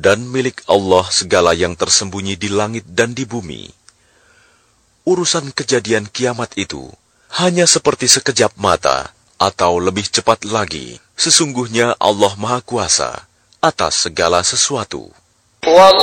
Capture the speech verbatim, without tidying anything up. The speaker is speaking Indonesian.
dan milik Allah segala yang tersembunyi di langit dan di bumi. Urusan kejadian kiamat itu hanya seperti sekejap mata, atau lebih cepat lagi. Sesungguhnya Allah Maha Kuasa atas segala sesuatu. والله